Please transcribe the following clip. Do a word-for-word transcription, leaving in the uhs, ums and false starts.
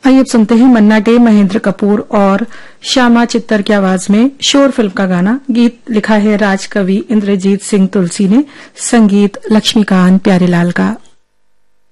आइए अब सुनते हैं मन्ना डे, महेंद्र कपूर और श्यामा चित्तर की आवाज में शोर फिल्म का गाना। गीत लिखा है राज कवि इंद्रजीत सिंह तुलसी ने, संगीत लक्ष्मीकांत प्यारेलाल का।